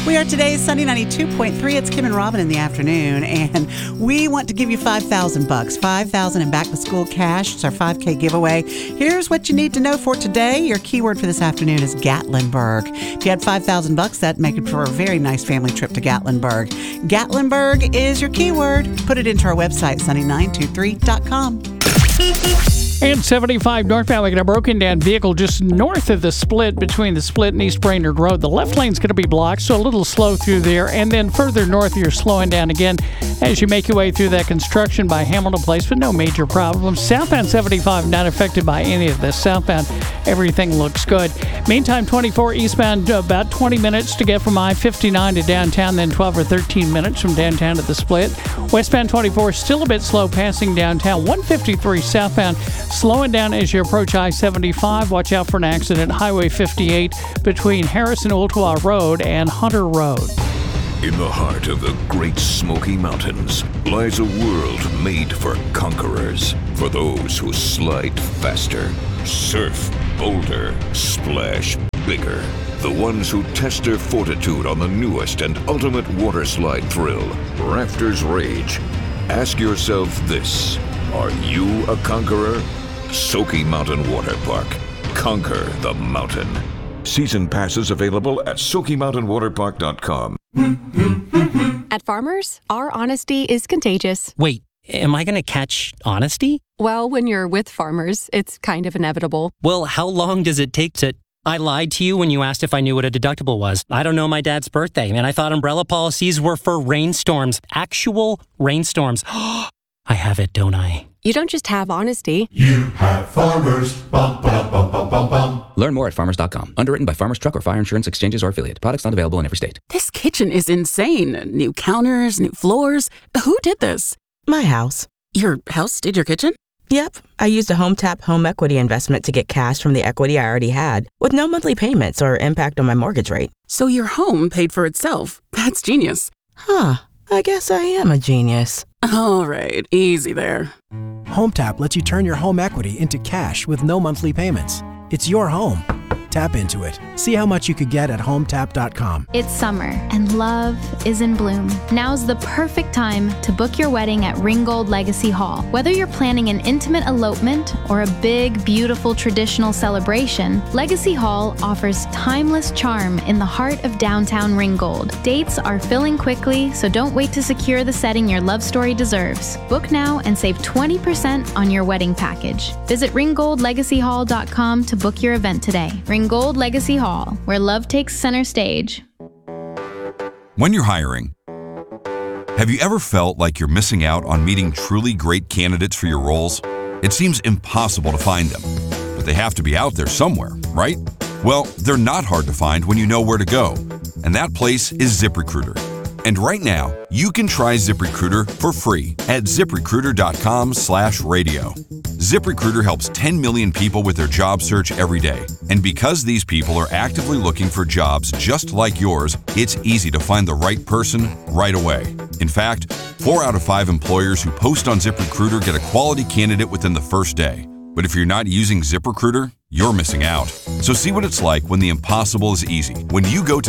We are today's Sunny 92.3. It's Kim and Robin in the afternoon, and we want to give you $5,000, $5,000 in back to school cash. It's our 5K giveaway. Here's what you need to know for today. Your keyword for this afternoon is Gatlinburg. If you had $5,000, that'd make it for a very nice family trip to Gatlinburg. Gatlinburg is your keyword. Put it into our website, sunny923.com. And 75 northbound, we got a broken down vehicle just north of the split between the split and East Brainerd Road. The left lane's going to be blocked, so a little slow through there. And then further north, you're slowing down again as you make your way through that construction by Hamilton Place, but no major problems. Southbound 75 not affected by any of this. Southbound, everything looks good. Meantime, 24 eastbound, about 20 minutes to get from I-59 to downtown, then 12 or 13 minutes from downtown to the split. Westbound 24 still a bit slow passing downtown. 153 southbound slowing down as you approach I-75. Watch out for an accident. Highway 58 between Harrison Ooltewah Road and Hunter Road. In the heart of the Great Smoky Mountains lies a world made for conquerors, for those who slide faster, surf bolder, splash bigger, the ones who test their fortitude on the newest and ultimate water slide thrill, Rafters Rage. Ask yourself this: are you a conqueror? Smoky Mountain Water Park. Conquer the mountain. Season passes available at SmokyMountainWaterPark.com. At Farmers, our honesty is contagious. Wait, am I going to catch honesty? Well, when you're with Farmers, it's kind of inevitable. Well, how long does it take to... I lied to you when you asked if I knew what a deductible was. I don't know my dad's birthday, and I thought umbrella policies were for rainstorms. Actual rainstorms. I have it, don't I? You don't just have honesty. You have Farmers. Bum, ba, bum, bum, bum, bum. Learn more at farmers.com. Underwritten by Farmers Truck or Fire Insurance Exchanges or affiliate. Products not available in every state. This kitchen is insane. New counters, new floors. Who did this? My house. Your house did your kitchen? Yep. I used a HomeTap home equity investment to get cash from the equity I already had, with no monthly payments or impact on my mortgage rate. So your home paid for itself. That's genius. Huh. I guess I am a genius. All right, easy there. HomeTap lets you turn your home equity into cash with no monthly payments. It's your home. Tap into it. See how much you could get at HomeTap.com. It's summer, and love is in bloom. Now's the perfect time to book your wedding at Ringgold Legacy Hall. Whether you're planning an intimate elopement or a big, beautiful traditional celebration, Legacy Hall offers timeless charm in the heart of downtown Ringgold. Dates are filling quickly, so don't wait to secure the setting your love story deserves. Book now and save 20% on your wedding package. Visit ringgoldlegacyhall.com to book your event today. Ringgold Legacy Hall, where love takes center stage. When you're hiring, have you ever felt like you're missing out on meeting truly great candidates for your roles? It seems impossible to find them, but they have to be out there somewhere, right? Well, they're not hard to find when you know where to go, and that place is ZipRecruiter. And right now, you can try ZipRecruiter for free at ZipRecruiter.com/radio. ZipRecruiter helps 10 million people with their job search every day. And because these people are actively looking for jobs just like yours, it's easy to find the right person right away. In fact, 4 out of 5 employers who post on ZipRecruiter get a quality candidate within the first day. But if you're not using ZipRecruiter, you're missing out. So see what it's like when the impossible is easy. When you go to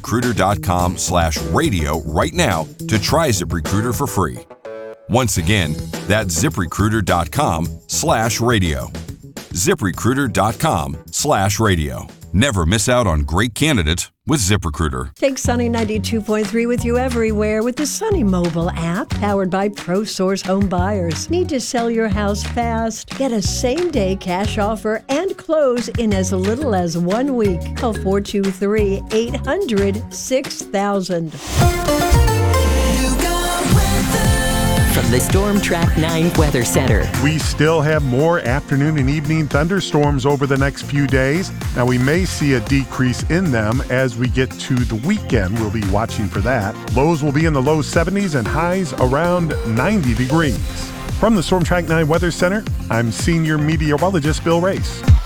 ZipRecruiter.com/radio right now to try ZipRecruiter for free. Once again, that's ZipRecruiter.com/radio. ZipRecruiter.com/radio. Never miss out on great candidates with ZipRecruiter. Take Sunny 92.3 with you everywhere with the Sunny mobile app, powered by ProSource Home Buyers. Need to sell your house fast? Get a same-day cash offer and close in as little as 1 week. Call 423-800-6000. From the Storm Track 9 Weather Center. We still have more afternoon and evening thunderstorms over the next few days. Now, we may see a decrease in them as we get to the weekend. We'll be watching for that. Lows will be in the low 70s and highs around 90 degrees. From the Storm Track 9 Weather Center, I'm Senior Meteorologist Bill Race.